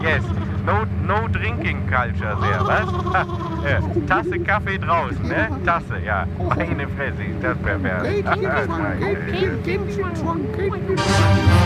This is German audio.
yes. No drinking culture sehr, was? Tasse Kaffee draußen, ne? Tasse, ja. Meine Fresse, ist das pervers.